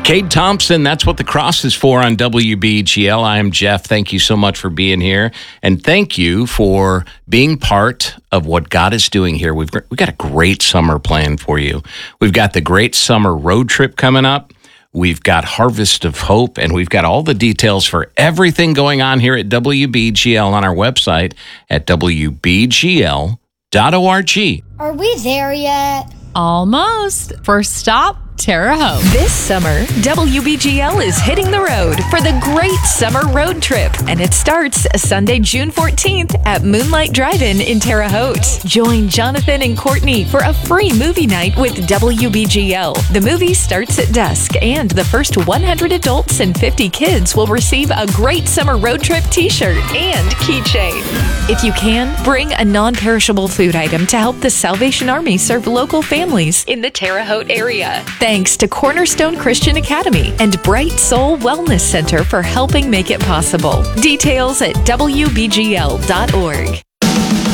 Cade Thompson, that's what the cross is for on WBGL. I am Jeff. Thank you so much for being here. And thank you for being part of what God is doing here. We've got a great summer planned for you. We've got the great summer road trip coming up. We've got Harvest of Hope, and we've got all the details for everything going on here at WBGL on our website at WBGL.org. Are we there yet? Almost. First stop, Terre Haute. This summer, WBGL is hitting the road for the Great Summer Road Trip, and it starts Sunday, June 14th at Moonlight Drive-In in Terre Haute. Join Jonathan and Courtney for a free movie night with WBGL. The movie starts at dusk, and the first 100 adults and 50 kids will receive a Great Summer Road Trip t-shirt and keychain. If you can, bring a non-perishable food item to help the Salvation Army serve local families in the Terre Haute area. Thanks to Cornerstone Christian Academy and Bright Soul Wellness Center for helping make it possible. Details at WBGL.org.